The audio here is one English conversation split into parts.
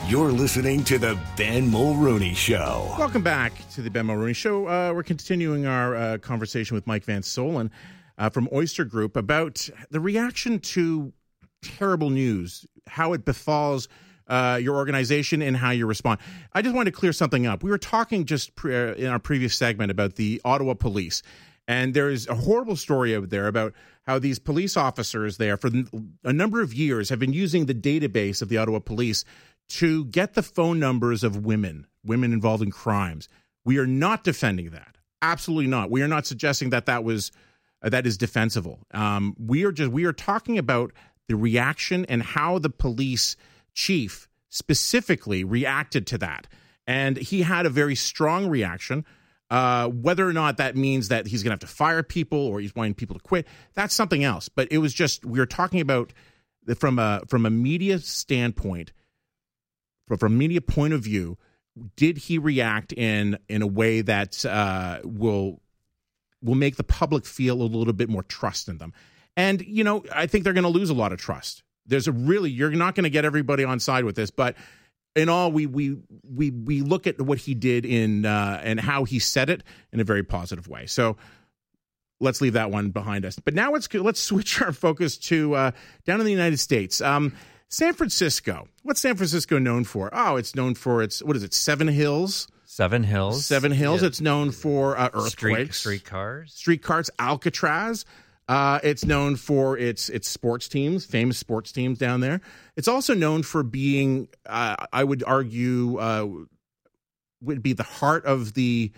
You're listening to the Ben Mulrooney Show. Welcome back to the Ben Mulrooney Show. We're continuing our conversation with Mike Van Solen from Oyster Group about the reaction to terrible news, how it befalls your organization and how you respond. I just wanted to clear something up. We were talking just in our previous segment about the Ottawa police, and there's a horrible story out there about how these police officers there for a number of years have been using the database of the Ottawa police to get the phone numbers of women involved in crimes. We are not defending that. Absolutely not. We are not suggesting that that is defensible. We are talking about the reaction and how the police chief specifically reacted to that. And he had a very strong reaction. Whether or not that means that he's going to have to fire people or he's wanting people to quit, that's something else. But it was just, we were talking about from a media standpoint, from a media point of view, did he react in a way that will make the public feel a little bit more trust in them? And, I think they're going to lose a lot of trust. You're not going to get everybody on side with this, but in all, we look at what he did and how he said it in a very positive way. So let's leave that one behind us. But now let's switch our focus to down in the United States. San Francisco. What's San Francisco known for? Oh, it's known for Seven Hills? Seven Hills. Seven Hills. Yeah. It's known for earthquakes. Streetcars. Alcatraz. It's known for its sports teams, famous sports teams down there. It's also known for being, I would argue, would be the heart of the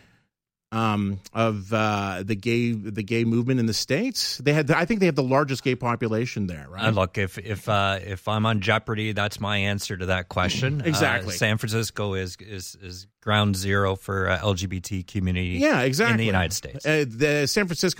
gay movement in the States. I think they have the largest gay population there, right? Look, if I'm on Jeopardy, that's my answer to that question. Exactly. San Francisco is ground zero for LGBT community. Yeah, exactly. In the United States. The San Francisco